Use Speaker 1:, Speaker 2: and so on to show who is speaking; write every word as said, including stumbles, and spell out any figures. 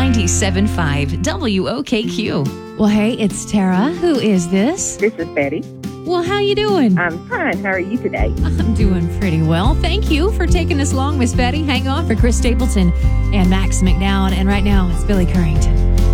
Speaker 1: ninety-seven point five W O K Q.
Speaker 2: Well, hey, it's Tara. Who is this?
Speaker 3: This is Betty.
Speaker 2: Well, how you doing?
Speaker 3: I'm fine. How are you today?
Speaker 2: I'm doing pretty well. Thank you for taking us along, Miss Betty. Hang on for Chris Stapleton and Max McDowell. And right now, it's Billy Currington.